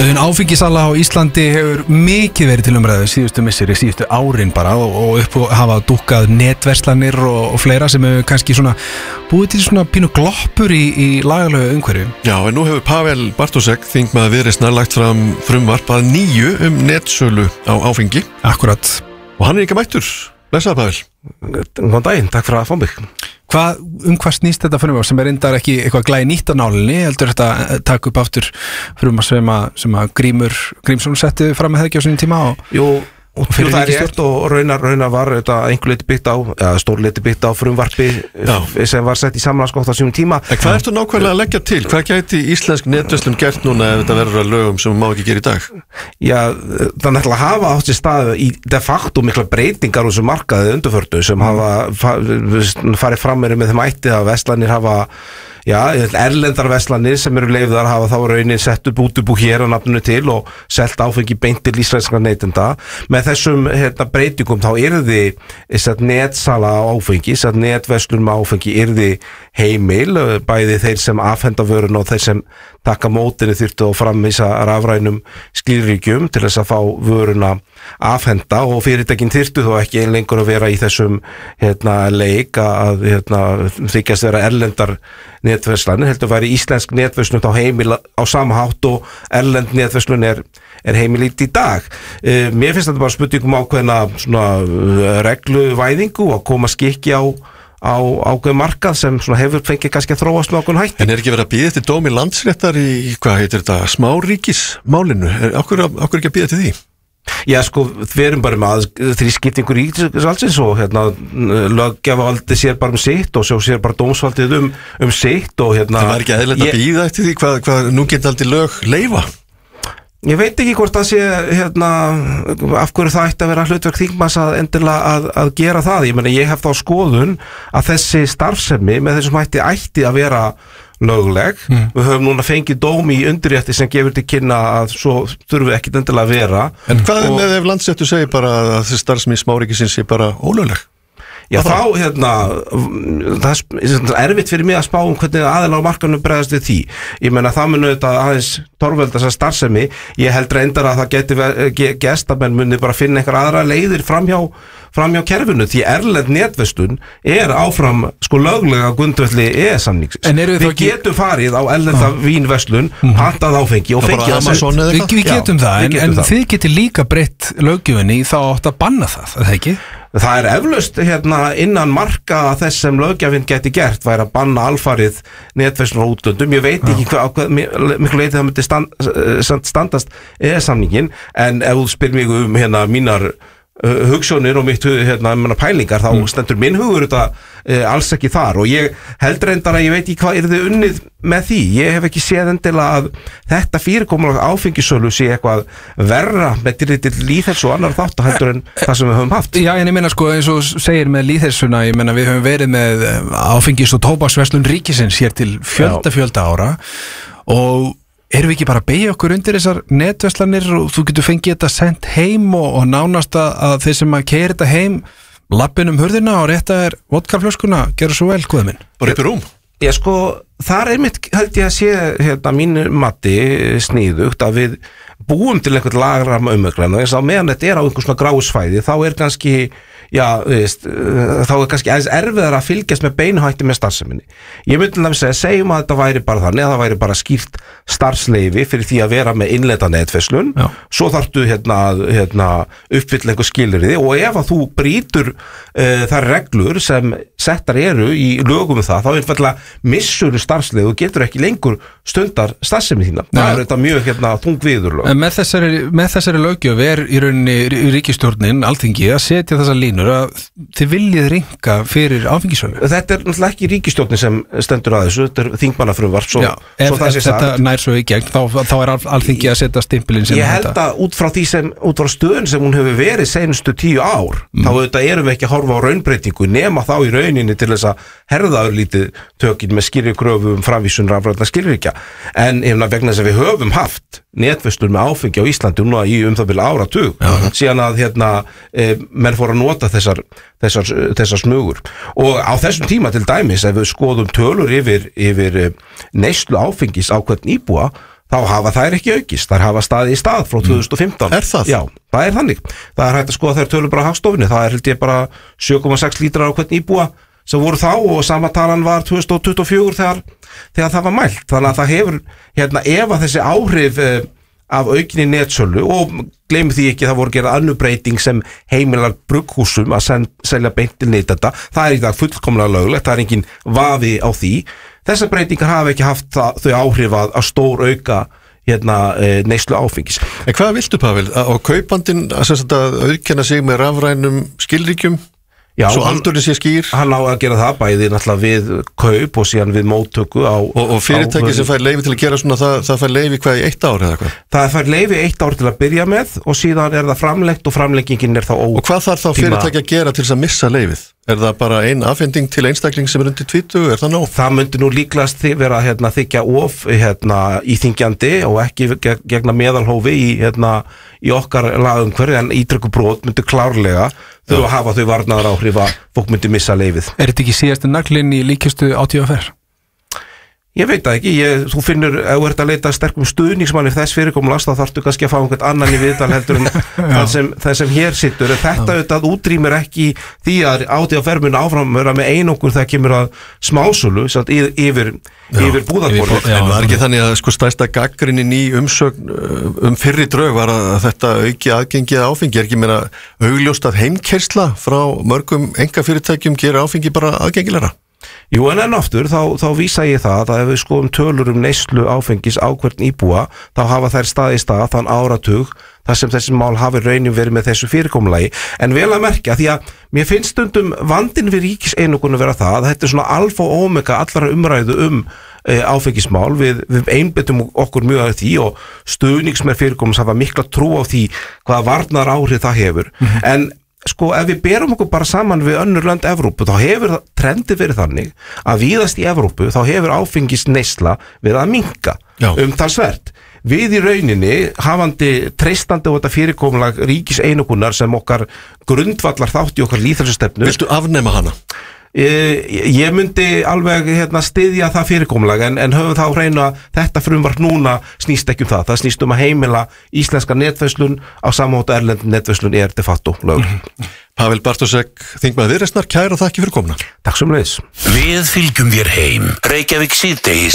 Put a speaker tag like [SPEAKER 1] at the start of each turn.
[SPEAKER 1] Áfengisala á Íslandi hefur mikið verið til umræðu síðustu misseri, síðustu árin bara og hafa dúkkað netverslanir og fleira sem hefur kannski svona búið til svona pínu gloppur í lagalegu umhverju.
[SPEAKER 2] Já, en nú hefur Pavel Bartósek, þingmaður Viðreisnar, lagt fram frumvarp að 9 netsölu á áfengi.
[SPEAKER 1] Akkurat.
[SPEAKER 2] Og hann ekki mættur. Blessaði Pavel.
[SPEAKER 3] Góðan daginn, takk fyrir að fá mig.
[SPEAKER 1] Hvað snýst þetta frumvarp sem reyndar ekki eitthvað glæði nýtt á nálinni, heldur þetta taka upp aftur frumvarp sem að Grímsson setti fram með það ekki á sinni tíma
[SPEAKER 3] Jú, það er rétt og raunar var þetta einhver leiti byggt á, eða stór leiti byggt á frumvarpi sem var sett í samráðsgátt á sínum tíma.
[SPEAKER 2] En hvað ertu nákvæmlega að leggja til? Hvað gæti íslensk netverslun gert núna ef þetta verður að lögum sem má ekki gera í dag?
[SPEAKER 3] Já, það náttúrulega hafa átt sér stað í de facto mikla breytingar úr þessum markaði undanförnu sem hafa farið fram með þeim ætti að verslanir hafa erlendar verslanir sem eru leyfðar hafa þá raunin sett upp útibú hér á nafninu til og selt áfengi beint til íslenskra neytenda. Með þessum breytingum þá yrði netsala á áfengi, netverslun með áfengi yrði heimil, bæði þeir sem afhenda vöruna og þeir sem taka mótinu þyrftu og framvísa rafrænum skilríkjum til þess að fá vöruna afhenda og fyrirtækin þyrftu þó ekki lengur að vera í þessum leik að þykjast vera erlendar netverslanir, heldur að væri íslensk netverslun þá heimil á sama hátt og erlend netverslun er heimil í dag. Mér finnst þetta bara spurningum ákveðna svona regluvæðingu og koma skikki á ákveð markað sem hefur fengið kannski að þróast með ákveðn hætti.
[SPEAKER 2] En er ekki verið að bíða eftir dómi landsréttar í, hvað heitir þetta, smáríkismálinu? Okkur ekki að bíða til því?
[SPEAKER 3] Já, við erum bara með þrískiptingu ríkisvaldsins og löggjafarvaldið sér bara sitt og svo sér bara dómsvaldið sitt og
[SPEAKER 2] Það var ekki eðlilegt að bíða eftir því hvað núgildandi lög leyfa?
[SPEAKER 3] Ég veit ekki hvort það sé af hverju það ætti að vera hlutverk þingmanns að endilega að gera það. Ég hef þá skoðun að þessi starfsemi með þessum ætti að vera lögleg. Við höfum núna fengið dómi í undirrétti sem gefur til kynna að svo þurfum við ekkit endilega að vera.
[SPEAKER 2] En hvað með ef Landsréttur segir bara að þessi starfsemi smáríkisins sé bara ólögleg?
[SPEAKER 3] Já, þá, það er erfitt fyrir mig að spá hvernig aðilar á markanum bregðast við því. Ég meina, það mun auðvitað aðeins torvelda þessa starfsemi. Ég held reyndar að það geti gerst að menn muni bara finna einhver aðra leiðir framhjá kerfinu, því erlend netverslun er áfram löglega grundvelli EES-samningsins. Við getum farið á erlenda vínverslun, pantað áfengi og fengið
[SPEAKER 1] það. Við getum það, en þið getur líka breytt löggjöfinni þá átt að banna það, er það ekki?
[SPEAKER 3] Það er eflaust innan marka þess sem löggjafinn geti gert væri að banna alfarið netverslun á útlöndum. Ég veit ekki miklu leiti það myndi standast EES-samningin, en ef þú spyr mig mínar hugsjónir og mitt pælingar þá stendur minn hugur þetta alls ekki þar og ég held reyndar að ég veit ekki hvað yrði unnið með því. Ég hef ekki séð endilega að þetta fyrirkomulag áfengisölu sé eitthvað verra með til lýðheilsu og annar þátt heldur en það sem við höfum haft.
[SPEAKER 1] Já, en ég meina eins og segir með lýðheilsuna, ég meina við höfum verið með áfengis- og tóbaksverslun ríkisins hér til fjölda ára og erum við ekki bara að beygja okkur undir þessar netverslanir og þú getur fengið þetta sendt heim og nánast að þeir sem að keyra þetta heim lappin hurðina og rétta vodkaflöskuna, gera svo vel, góða minn.
[SPEAKER 2] Bara upp í rúm?
[SPEAKER 3] Já, þar einmitt held ég að sé mínu mati sniðugt að við búum til einhvern lagramma umöglan og meðan þetta er á einhvers svona gráusfæði þá er kannski aðeins erfiðar að fylgjast með beinuhætti með starfseminni. Ég myndi að segjum að þetta væri bara þannig að það væri bara skýrt starfsleyfi fyrir því að vera með innlenda netverslun, svo þarftu að uppfylla einhver skilyrði og ef að þú brýtur þær reglur sem settar eru í lögum það, þá einfallega missur starfsleyfi og getur ekki lengur stundar starfsemi þína. Það er þetta mjög þung viðurlög.
[SPEAKER 1] Með þessari löggjöf er í rauninni ríkisstjórnin, Alþingi, að setja þessa línur að þið viljið rýmka fyrir áfengisölu.
[SPEAKER 3] Þetta er náttúrulega ekki ríkisstjórnin sem stendur að þessu, þetta er þingmannafrumvarp.
[SPEAKER 1] Ef þetta nær svo í gegn, þá er Alþingi að setja stimpilinn sem
[SPEAKER 3] þetta. Ég held að út frá stöðun sem hún hefur verið seinustu 10 ár, þá erum við ekki að horfa á raunbreytingu nema þá í rauninni til þess að herða örlítið tökin með skýrri kröfu framvísun rafrænna skilríkja. En vegna þess að við höfum haft netverslun með áfengi á Íslandi núna í það bil áratug síðan að menn fóru að nota þessar smugur og á þessum tíma til dæmis ef við skoðum tölur yfir neyslu áfengis á hvern íbúa þá hafa þær ekki aukist, þær hafa staðið í stað frá 2015.
[SPEAKER 2] Er það?
[SPEAKER 3] Já, það er þannig. Það er hægt að skoða þær tölur bara á Hagstofunni, það held ég bara 7,6 lítrar á hvern íbúa sem voru þá og sama talan var 2024 þegar það var mælt. Þannig að það hefur, ef að þessi áhrif af aukinni netsölu og gleymið því ekki það voru gerað önnur breyting sem heimilar brugghúsum að selja beint til neytenda, það er í dag fullkomlega löglegt, það er engin vafi á því. Þessar breytingar hafa ekki haft þau áhrif að stór auka neyslu áfengis.
[SPEAKER 2] En hvað viltu, Pavel? Og kaupandinn að auðkenna sig með rafrænum skilríkjum? Já, svo aldurinn sé skýr?
[SPEAKER 3] Hann á að gera það bæði náttúrulega við kaup og síðan við móttöku á...
[SPEAKER 2] Og fyrirtæki sem fær leyfi til að gera svona, það fær leyfi hvað í 1 ár eða hvað? Það
[SPEAKER 3] fær leyfi 1 ár til að byrja með og síðan er það framlengt og framlengingin er þá
[SPEAKER 2] Og hvað þarf þá fyrirtæki að gera til þess að missa leyfið? Er það bara ein afhending til einstakling sem er undir 20? Er það nóg?
[SPEAKER 3] Það myndi nú líklegast vera þykja of íþyngjandi og ekki gegna meðalhófi í okkar lagumhverfi en ítrekku brot myndi klárlega þurfa að hafa þau varnaðar áhrif að fólk myndi missa leyfið.
[SPEAKER 1] Er þetta ekki síðasti naglinn í líkistu átíðaferð?
[SPEAKER 3] Ég veit það ekki, þú finnur ef þú ert að leita sterkum stuðningsmanni þess fyrirkomulags þá þarftu kannski að fá einhvern annan í viðtal heldur en það sem hér sittur en þetta auðvitað útrýmir ekki því að átíðaferð mun áfram vera með einokkur þegar kemur að smásölu yfir búðarborðið.
[SPEAKER 2] En var ekki þannig að stærsta gagnrýnin í umsögn fyrri drög var að þetta auki aðgengi að áfengi er ekki meira augljóst að heimkeyrsla frá mörgum einkafyrirtækjum gera áfengi bara aðgengilegra?
[SPEAKER 3] Jú, en aftur, þá vísa ég það að ef við skoðum tölur neyslu áfengis á hvern íbúa, þá hafa þær staðið í stað þann áratug þar sem þessi mál hafi raunin verið með þessu fyrirkomulagi. En vel að merkja, því að mér finnst stundum vandinn við ríkiseinokun vera það að þetta er svona alfa og omega allra umræðu áfengismál, við einbettum okkur mjög af því og stuðningsmenn fyrirkomulags hafa mikla trú á því hvaða varnar áhrif það hefur. En ef við berum okkur bara saman við önnur lönd Evrópu, þá hefur trendið verið þannig að víðast í Evrópu þá hefur áfengisneysla verið að minnka umtalsvert. Við í rauninni, hafandi treystandi á þetta fyrirkomulag ríkiseinokunar sem okkar grundvallar þátt í okkar lýðheilsustefnu.
[SPEAKER 2] Viltu afnema hana?
[SPEAKER 3] Ég myndi alveg styðja það fyrirkomulag en höfum þá hreinu að þetta frumvarp núna snýst ekki það snýst að heimila íslenska netverslun á samhótt erlend netverslun de facto lögleg.
[SPEAKER 2] Pavel Bartósek, þingmaður Viðreisnar, kæra þakki fyrir komuna.
[SPEAKER 3] Takk sömuleiðis.
[SPEAKER 4] Við fylgjum þér heim. Reykjavík síðdegis